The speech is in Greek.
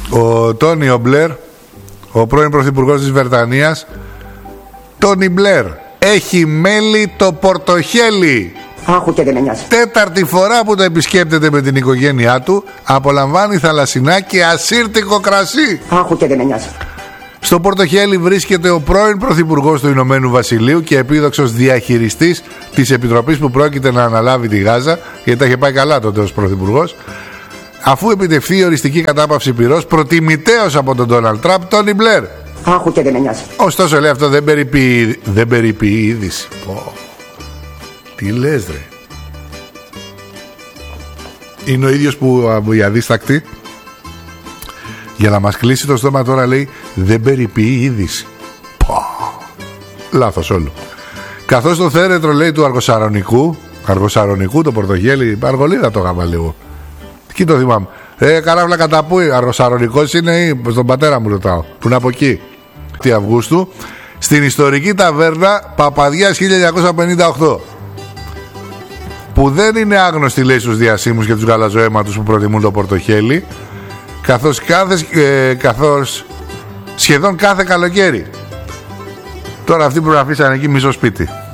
Ο Τόνι ο Μπλερ, ο πρώην πρωθυπουργός της Βρετανίας, Τόνι Μπλερ, έχει μέλι το πορτοχέλι. Άχου και δεν με νοιάζει. Τέταρτη φορά που το επισκέπτεται με την οικογένειά του, απολαμβάνει θαλασσινά και ασύρτικο κρασί. Άχου και δεν με νοιάζει. Στο πορτοχέλι βρίσκεται ο πρώην πρωθυπουργός του Ηνωμένου Βασιλείου και επίδοξος διαχειριστής της επιτροπής που πρόκειται να αναλάβει τη Γάζα, γιατί τα είχε πάει καλά τότε ως πρωθυπουργός, αφού επιτευχθεί η οριστική κατάπαυση πυρός, προτιμητέως από τον Ντόναλντ Τραμπ, Τόνι Μπλερ. Άχου και δεν με νοιάζει. Ωστόσο, λέει, αυτό δεν περιποιεί είδηση. Τι λες, ρε? Είναι ο ίδιος που η αδίστακτη, για να μας κλείσει το στόμα τώρα, λέει, δεν περιποιεί είδηση. Λάθος όλο. Καθώς το θέρετρο, λέει, του Αργοσαρονικού, το πορτοχέλι, Αργολίδα το γάμα λίγο. Εκεί το θυμάμαι. Καράφλα κατά πού, Αργοσαρονικός είναι ή στον πατέρα μου ρωτάω, που είναι από εκεί. Τι Αυγούστου, στην ιστορική ταβέρνα Παπαδιάς 1958. Που δεν είναι άγνωστη, λέει, στους διασύμους και τους γαλαζοαίματους που προτιμούν το πορτοχέλι, καθώς σχεδόν κάθε καλοκαίρι. Τώρα αυτοί που αφήσαν εκεί μισό σπίτι.